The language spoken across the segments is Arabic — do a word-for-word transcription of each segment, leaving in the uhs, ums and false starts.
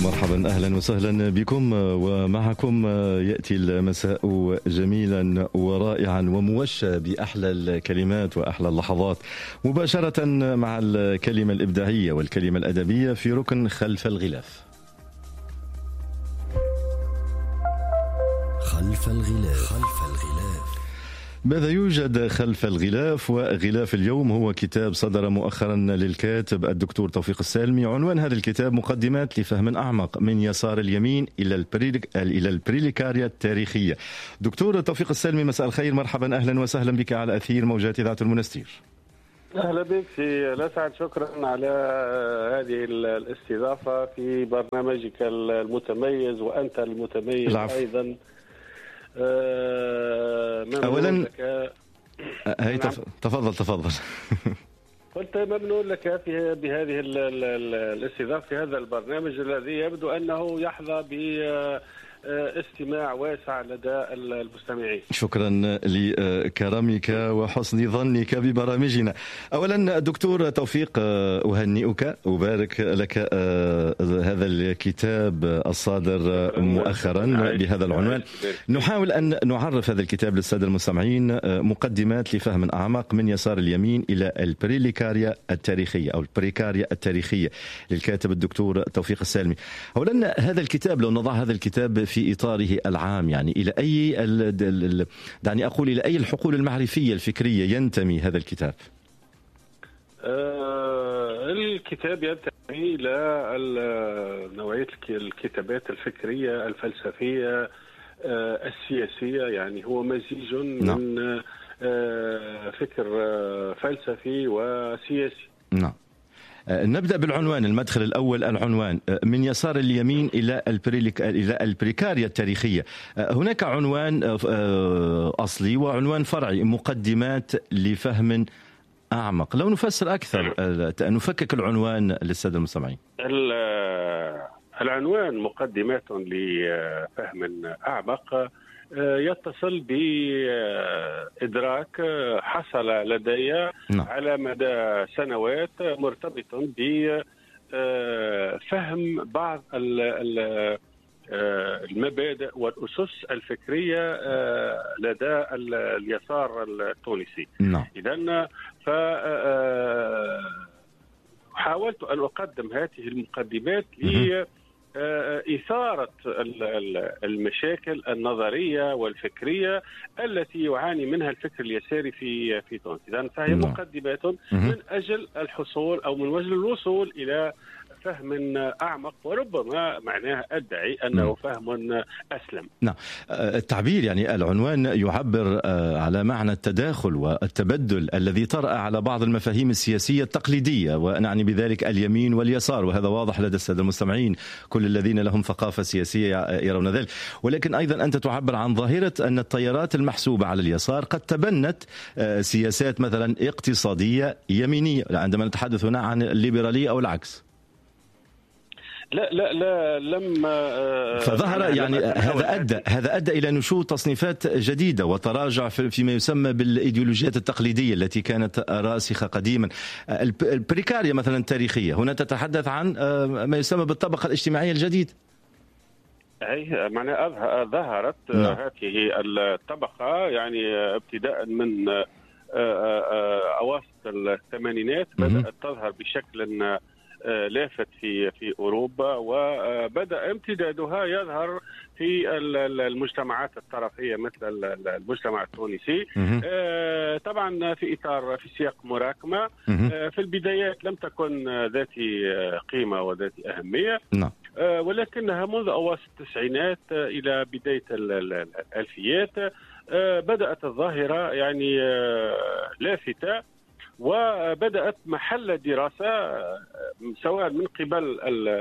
مرحبا أهلا وسهلا بكم ومعكم. يأتي المساء جميلا ورائعا وموشى بأحلى الكلمات وأحلى اللحظات مباشرة مع الكلمة الإبداعية والكلمة الأدبية في ركن خلف الغلاف. خلف الغلاف. خلف الغلاف. ماذا يوجد خلف الغلاف؟ وغلاف اليوم هو كتاب صدر مؤخرا للكاتب الدكتور توفيق السالمي. عنوان هذا الكتاب مقدمات لفهم أعمق من يسار اليمين إلى البريلك... إلى البريليكاريا التاريخية. دكتور توفيق السالمي، مساء الخير، مرحبا أهلا وسهلا بك على أثير موجات إذاعة المنستير. أهلا بك سي الأسعد، شكرا على هذه الاستضافة في برنامجك المتميز وأنت المتميز. العفو. أيضا أه أولا هي تفضل تفضل قلت ممنون لك في بهذه الاستضافة في هذا البرنامج الذي يبدو أنه يحظى ب استماع واسع لدى المستمعين. شكرا لكرمك وحسن ظنك ببرامجنا. أولا دكتور توفيق، أهنئك وبارك لك هذا الكتاب الصادر مؤخرا بهذا العنوان. نحاول أن نعرف هذا الكتاب للسادة المستمعين، مقدمات لفهم أعمق من يسار اليمين إلى البريليكاريا التاريخية أو البريكاريا التاريخية للكاتب الدكتور توفيق السالمي. أولا هذا الكتاب، لو نضع هذا الكتاب في إطاره العام، يعني إلى أي دعني أقول إلى أي الحقول المعرفية الفكرية ينتمي هذا الكتاب؟ آه الكتاب ينتمي إلى نوعية الكتابات الفكرية الفلسفية آه السياسية، يعني هو مزيج نعم. من آه فكر آه فلسفي وسياسي. نعم. نبدأ بالعنوان، المدخل الأول، العنوان من يسار اليمين إلى إلى البريكاريا التاريخية. هناك عنوان أصلي وعنوان فرعي، مقدمات لفهم أعمق. لو نفسر أكثر، نفكك العنوان للسادة المستمعين. العنوان مقدمات لفهم أعمق يتصل بإدراك حصل لدي نعم. على مدى سنوات مرتبط بفهم بعض المبادئ والأسس الفكرية لدى اليسار التونسي. نعم. إذن فحاولت أن أقدم هذه المقدمات ل إثارة المشاكل النظرية والفكرية التي يعاني منها الفكر اليساري في في تونس. إذن فهي مقدمات من أجل الحصول أو من أجل الوصول إلى فهم أعمق، وربما معناه أدعي أنه فهم أسلم. نعم. التعبير، يعني العنوان يعبر على معنى التداخل والتبدل الذي طرأ على بعض المفاهيم السياسية التقليدية، ونعني بذلك اليمين واليسار، وهذا واضح لدى السادة المستمعين كل الذين لهم ثقافة سياسية يرون ذلك. ولكن أيضا أنت تعبر عن ظاهرة أن التيارات المحسوبة على اليسار قد تبنت سياسات مثلا اقتصادية يمينية، عندما نتحدث هنا عن الليبرالية أو العكس. لا لا لا لم فظهر يعني هذا أدى هذا أدى إلى نشوء تصنيفات جديدة وتراجع فيما يسمى بالإيديولوجيات التقليدية التي كانت راسخة قديما. البريكاريا مثلا التاريخية، هنا تتحدث عن ما يسمى بالطبقة الاجتماعية الجديدة. أي معناها ظهرت نعم. هذه الطبقة يعني ابتداء من أواسط الثمانينات بدأت تظهر بشكل لافت في في اوروبا، وبدا امتدادها يظهر في المجتمعات الطرفيه مثل المجتمع التونسي، طبعا في اطار في سياق مراكمه. في البدايات لم تكن ذات قيمه وذات اهميه، ولكنها منذ اواسط التسعينات الى بدايه الالفيات بدات الظاهره يعني لافته، وبدأت محل دراسة سواء من قبل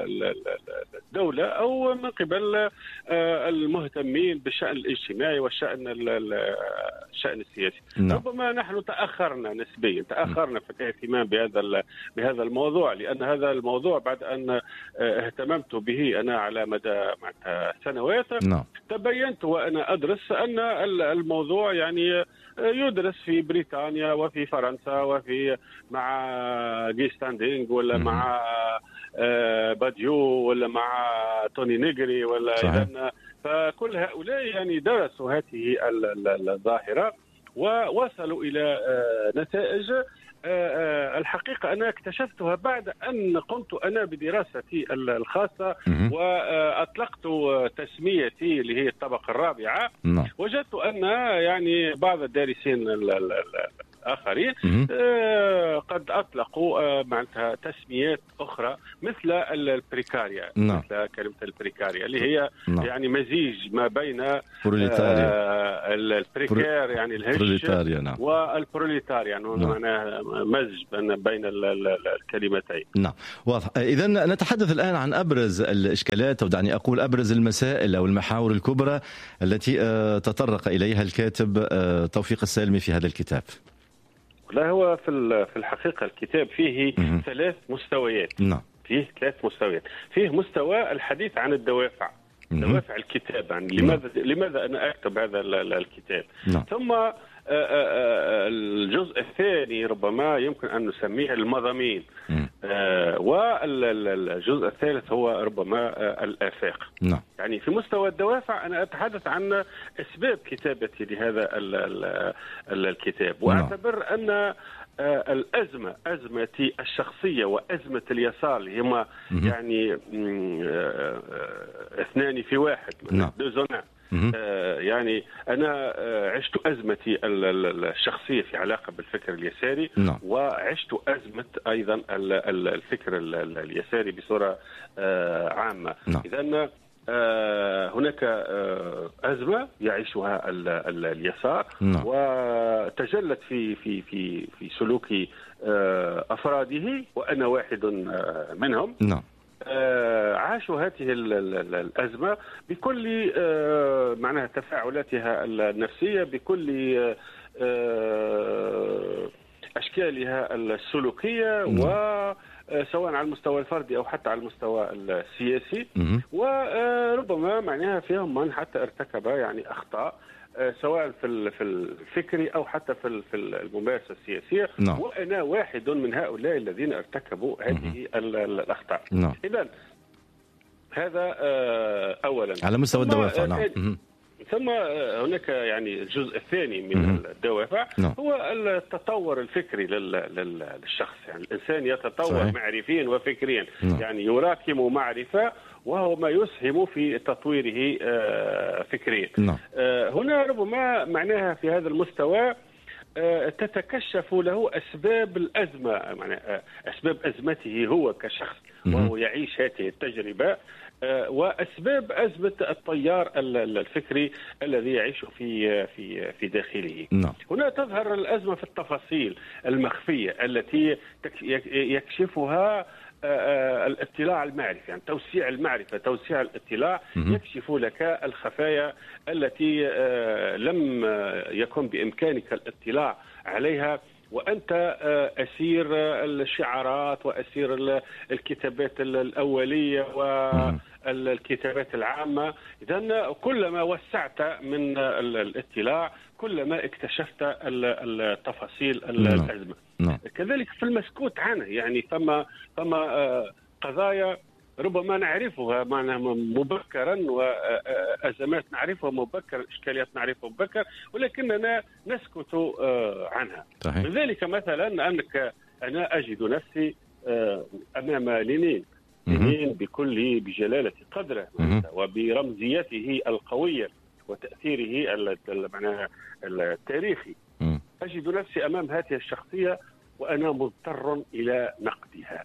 الدولة أو من قبل المهتمين بالشأن الاجتماعي والشأن الشأن السياسي. نعم. ربما نحن تأخرنا نسبيا تأخرنا في الاهتمام بهذا بهذا الموضوع، لأن هذا الموضوع بعد أن اهتممت به أنا على مدى سنوات. نعم. تبينت وأنا أدرس أن الموضوع يعني يدرس في بريطانيا وفي فرنسا وفي مع جي ستاندينغ ولا مع باديو ولا مع توني نيغري ولا إذن، فكل هؤلاء يعني درسوا هذه الظاهرة ووصلوا إلى نتائج الحقيقة أنا اكتشفتها بعد أن قمت أنا بدراستي الخاصة وأطلقت تسميتي اللي هي الطبقة الرابعة. وجدت أن يعني بعض الدارسين آخرين قد أطلقوا معناتها تسميات أخرى مثل البريكاريا، مثل كلمة البريكاريا اللي هي يعني مزيج ما بين البريكار يعني الهش والبروليتاريا، يعني معناها مزج بين الكلمتين. نعم واضح. إذا نتحدث الآن عن أبرز الإشكالات، أو دعني أقول أبرز المسائل أو المحاور الكبرى التي تطرق إليها الكاتب توفيق السالمي في هذا الكتاب. لا هو في في الحقيقة الكتاب فيه م- ثلاث مستويات. نعم. فيه ثلاث مستويات. فيه مستوى الحديث عن الدوافع، م- دوافع الكتاب، يعني لماذا لماذا أنا أكتب هذا الكتاب. نعم. ثم الجزء الثاني ربما يمكن أن نسميه المضامين، والجزء الثالث هو ربما الآفاق. نعم. يعني في مستوى الدوافع أنا أتحدث عن أسباب كتابتي لهذا الكتاب، وأعتبر أن الأزمة أزمتي الشخصية وأزمة اليسار اللي هما يعني اثنان في واحد. نعم. آه يعني أنا آه عشت أزمتي الشخصية في علاقة بالفكر اليساري. نعم. وعشت أزمة أيضا الفكر اليساري بصورة آه عامة. نعم. إذن آه هناك آه أزمة يعيشها اليسار. نعم. وتجلت في في في في سلوك آه أفراده وأنا واحد آه منهم. نعم. آه عاشوا هذه الأزمة بكل آه معناها تفاعلاتها النفسية، بكل آه أشكالها السلوكية، وسواء على المستوى الفردي أو حتى على المستوى السياسي. وربما معناها فيهم من حتى ارتكب يعني أخطاء سواء في في الفكري او حتى في في الممارسه السياسيه. نعم. وانا واحد من هؤلاء الذين ارتكبوا هذه الاخطاء. نعم. اذا هذا اولا على مستوى الدوافع. نعم. ثم هناك يعني الجزء الثاني من الدوافع. نعم. هو التطور الفكري للشخص، يعني الانسان يتطور صحيح. معرفيا وفكريا. نعم. يعني يراكم معرفه وهو ما يسهم في تطويره فكريا. نعم. هنا ربما معناها في هذا المستوى تتكشف له أسباب الأزمة، يعني أسباب أزمته هو كشخص وهو يعيش هذه التجربة، وأسباب أزمة التيار الفكري الذي يعيش في في في داخله. نعم. هنا تظهر الأزمة في التفاصيل المخفية التي يكشفها الاطلاع المعرفي، يعني توسيع المعرفة، توسيع الاطلاع يكشف لك الخفايا التي لم يكن بإمكانك الاطلاع عليها وأنت أسير الشعارات وأسير الكتابات الأولية والكتابات العامة. إذن كلما وسعت من الاطلاع كلما اكتشفت التفاصيل الأزمة. نعم. كذلك في المسكوت عنه، يعني فما فما قضايا ربما نعرفها معنا مبكرا، وأزمات نعرفها مبكرا، إشكاليات نعرفها مبكرا، ولكننا نسكت عنها. صحيح. لذلك مثلا أنك أنا أجد نفسي أمام لينين لينين بكل بجلالة قدره وبرمزيته القوية وتأثيره معناها التاريخي. أجد نفسي أمام هذه الشخصية وأنا مضطر إلى نقدها.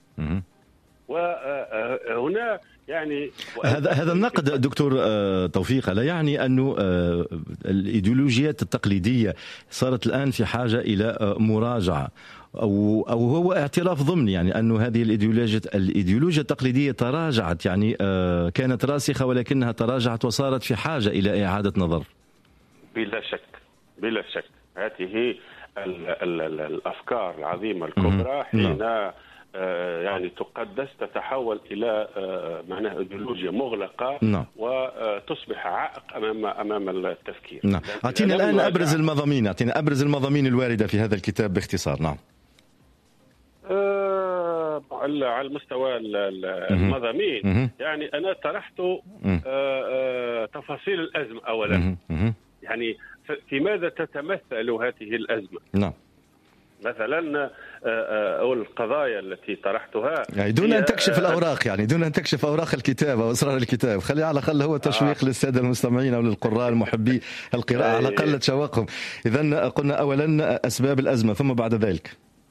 وهنا يعني هذا هذا النقد دكتور توفيق لا يعني أنه الإيديولوجيات التقليدية صارت الآن في حاجة إلى مراجعة، أو أو هو اعتراف ضمني، يعني أنه هذه الإيديولوجيا الإيديولوجيا التقليدية تراجعت، يعني كانت راسخة ولكنها تراجعت وصارت في حاجة إلى إعادة نظر. بلا شك بلا شك هذه ال ال ال الأفكار العظيمة الكبرى حين يعني تقدس تتحول إلى معناها إيديولوجيا مغلقة. نعم. وتصبح عائق أمام أمام التفكير. نعم. أعطينا الآن أبرز المضامين، أعطينا أبرز المضامين الواردة في هذا الكتاب باختصار. نعم. أه على المستوى المضامين يعني أنا طرحت تفاصيل الأزمة أولا. يعني في ماذا تتمثل هذه الأزمة؟ نعم. مثلا أو القضايا التي طرحتها يعني دون أن تكشف الأوراق، يعني دون أن تكشف أوراق الكتاب أو أسرار الكتاب، خلي على الأقل هو تشويق آه. للسادة المستمعين أو للقراء المحبي القراءة على الأقل تشوقهم. إذن قلنا أولا أسباب الأزمة ثم بعد ذلك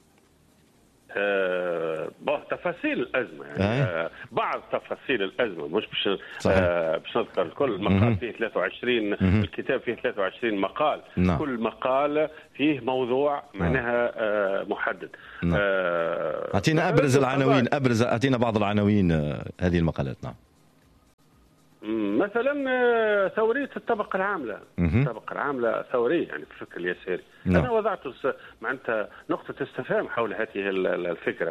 آه تفاصيل الأزمة يعني آه. بعض تفاصيل الأزمة مش باش آه باش نذكر الكل. مقال فيه ثلاثة وعشرين الكتاب فيه ثلاثة وعشرين مقال نعم. كل مقال فيه موضوع معناها آه محدد نعم. آه أعطينا أبرز العناوين، أبرز أعطينا بعض العناوين آه هذه المقالات. نعم. مثلا ثورية الطبقة العاملة. الطبقة العاملة ثورية يعني في الفكر اليساري. نعم. أنا وضعت معناتها نقطة استفهام حول هذه الفكرة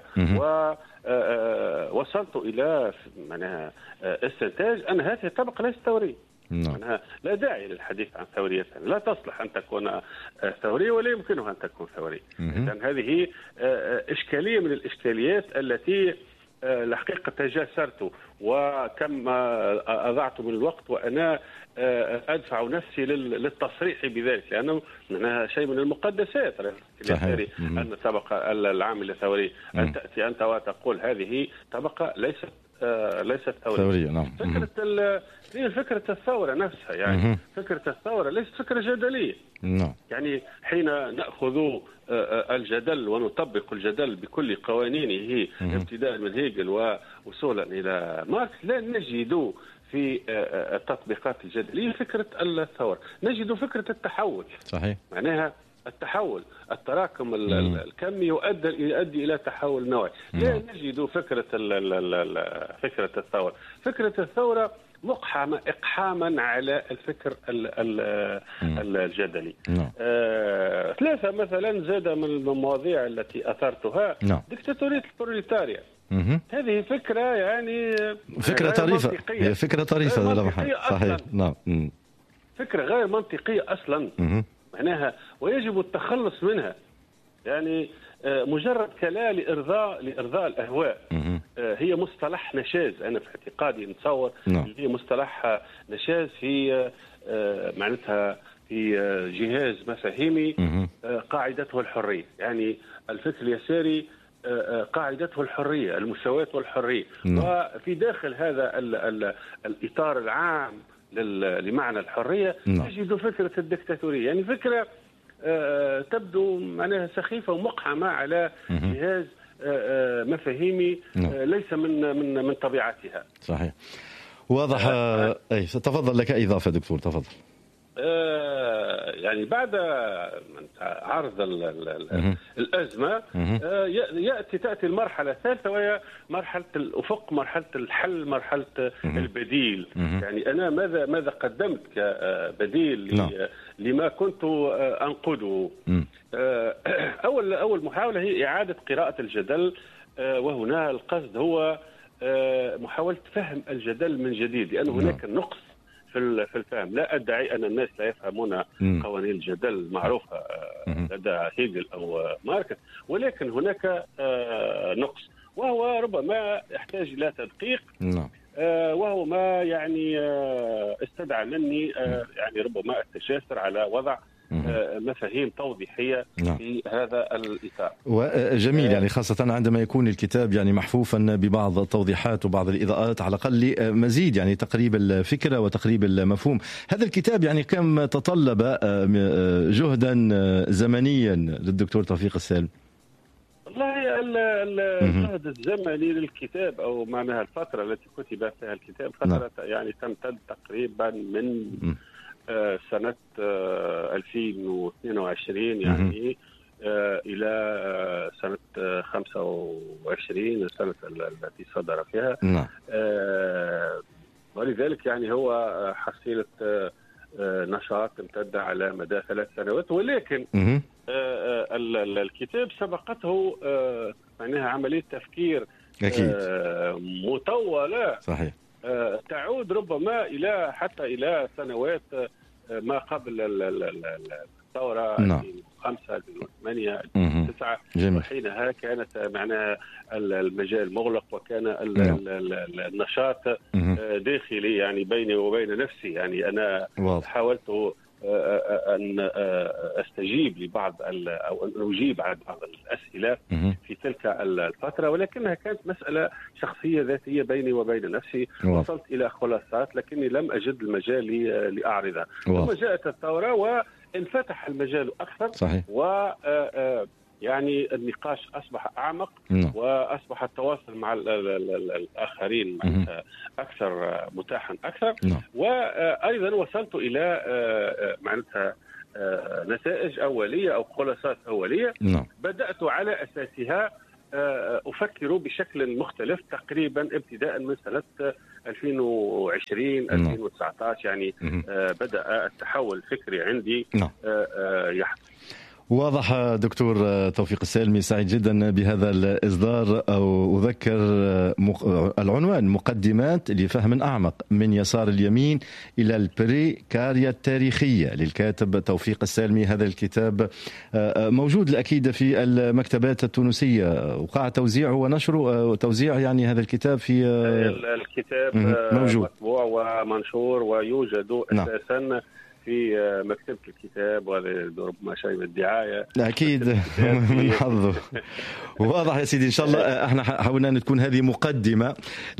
ووصلت إلى معناها استنتاج أن هذه الطبقة ليست ثورية. نعم. لا داعي للحديث عن ثورية، لا تصلح أن تكون ثورية ولا يمكنها أن تكون ثورية. لأن هذه إشكالية من الإشكاليات التي الحقيقة تجاسرت وكم أضعت من الوقت وأنا أدفع نفسي للتصريح بذلك، لأنه شيء من المقدسات اليساري أن الطبقة العاملة ثورية. أن تأتي أنت وتقول هذه طبقة ليست ليست ثورية. نعم. فكرة هي فكرة الثورة نفسها يعني مم. فكرة الثورة ليست فكرة جدلية. نعم. يعني حين نأخذ الجدل ونطبق الجدل بكل قوانينه ابتداء من هيجل ووصولا إلى ماركس لا نجد في التطبيقات الجدلية فكرة الثورة، نجد فكرة التحول. صحيح. معناها التحول التراكم الكمي يؤدي يؤدي الى تحول نوعي. لا نجد فكره فكره الثوره. فكره الثوره مقحمه اقحاما على الفكر الجدلي. آه، ثلاثه مثلا زاد من المواضيع التي اثرتها ديكتاتوريه البروليتاريا. هذه فكره يعني فكره طريفه، هي فكره طريفه لا محل. صحيح. نعم. فكره غير منطقيه اصلا. معناها ويجب التخلص منها. يعني مجرد كلا لإرضاء لإرضاء الأهواء. هي مصطلح نشاز أنا في اعتقادي نتصور هي مصطلح نشاز في معناتها في جهاز مفاهيمي قاعدته الحرية. يعني الفكر اليساري قاعدته الحرية، المساواة والحرية. وفي داخل هذا ال ال الإطار العام لمعنى الحرية تجد فكرة الدكتاتورية. يعني فكرة تبدو معناها سخيفة ومقحمة على جهاز مفاهيمي ليس من من من طبيعتها. صحيح. واضح. أي تفضل لك إضافة دكتور تفضل. يعني بعد عرض الأزمة يأتي تأتي المرحلة الثالثة وهي مرحلة الأفق، مرحلة الحل، مرحلة البديل. يعني أنا ماذا ماذا قدمت كبديل لما كنت أنقده. أول أول محاولة هي إعادة قراءة الجدل، وهنا القصد هو محاولة فهم الجدل من جديد، لأن هناك نقص في الفهم. لا أدعي أن الناس لا يفهمون قوانين الجدل المعروفة لدى هيجل أو ماركس، ولكن هناك نقص وهو ربما يحتاج إلى تدقيق. وهو ما يعني استدعى مني يعني ربما التجاسر على وضع مفاهيم توضيحية في هذا الإطار. وجميل يعني خاصة عندما يكون الكتاب يعني محفوفا ببعض التوضيحات وبعض الإضاءات على الأقل مزيد يعني تقريب الفكرة وتقريب المفهوم. هذا الكتاب يعني كم تطلب جهدا زمنيا للدكتور توفيق السالم؟ والله الجهد الزمني للكتاب أو معناها الفترة التي كتب فيها الكتاب فترة يعني تمتد تقريبا من سنة ألفين واثنين وعشرين يعني إلى سنة خمسة وعشرين السنة التي صدر فيها. ولذلك يعني هو حصيلة نشاط امتد على مدى ثلاث سنوات، ولكن الكتاب سبقته معناها عملية تفكير أكيد مطولة. صحيح. تعود ربما إلى حتى إلى سنوات ما قبل الثورة نعم. ألفين وخمسة ألفين وثمانية مهم. ألفين وتسعة، جميل. وحينها كانت معناها المجال مغلق، وكان ال- نعم. ال- ال- النشاط مهم. آه، داخلي يعني بيني وبين نفسي. يعني أنا واضح. حاولت آه، آه، أن آه، أستجيب لبعض ال- أو أن أجيب على بعض الأسئلة مهم. في تلك الفترة، ولكنها كانت مسألة شخصية ذاتية بيني وبين نفسي. واضح. وصلت إلى خلاصات لكني لم أجد المجال لي- لأعرضها. ثم واضح. جاءت الثورة وانفتح المجال أكثر، صحيح. و آه، آه، يعني النقاش أصبح أعمق، نعم. وأصبح التواصل مع ال- ال- ال- الآخرين مهم. معناتها أكثر آه، متاحا أكثر. نعم. وأيضا وصلت إلى آه، آه، معناتها آه، نتائج أولية أو خلاصات أولية نعم. بدأت على أساسها آه، أفكر بشكل مختلف تقريبا ابتداء من سنة ألفين وعشرين نعم. ألفين وتسعة عشر. يعني مهم. آه، بدأ التحول الفكري عندي نعم. آه، آه، يحدث. واضح دكتور توفيق السالمي، سعيد جدا بهذا الإصدار. أو أذكر مق- العنوان مقدمات لفهم أعمق من يسار اليمين إلى البريكاريا التاريخية للكاتب توفيق السالمي. هذا الكتاب موجود الأكيد في المكتبات التونسية، وقع توزيعه ونشره وتوزيع يعني هذا الكتاب في الكتاب موجود مطبوع ومنشور ويوجد نعم. أساسا في مكتبة الكتاب، وهذا ربما شيء من الدعاية أكيد من حظه. واضح يا سيدي. إن شاء الله احنا حاولنا أن تكون هذه مقدمة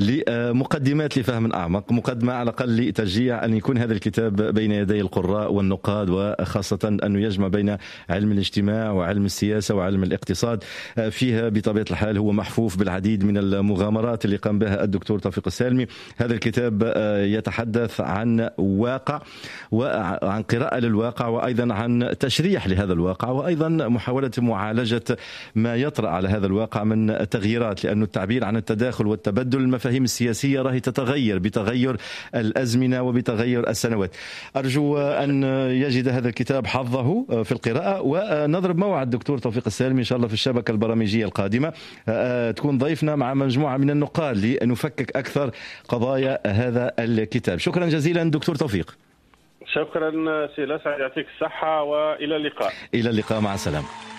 لمقدمات لفهم أعمق، مقدمة على الأقل لتشجيع أن يكون هذا الكتاب بين يدي القراء والنقاد، وخاصة أنه يجمع بين علم الاجتماع وعلم السياسة وعلم الاقتصاد. فيها بطبيعة الحال هو محفوف بالعديد من المغامرات اللي قام بها الدكتور توفيق السالمي. هذا الكتاب يتحدث عن واقع و عن قراءة للواقع، وأيضا عن تشريح لهذا الواقع، وأيضا محاولة معالجة ما يطرأ على هذا الواقع من تغييرات، لأن التعبير عن التداخل والتبدل المفاهيم السياسية راهي تتغير بتغير الأزمنة وبتغير السنوات. أرجو أن يجد هذا الكتاب حظه في القراءة، ونضرب موعد دكتور توفيق السالمي إن شاء الله في الشبكة البرامجية القادمة تكون ضيفنا مع مجموعة من النقاد لنفكك أكثر قضايا هذا الكتاب. شكرا جزيلا دكتور توفيق. شكرا سي لسعد، يعطيك الصحة وإلى اللقاء. إلى اللقاء، مع السلامة.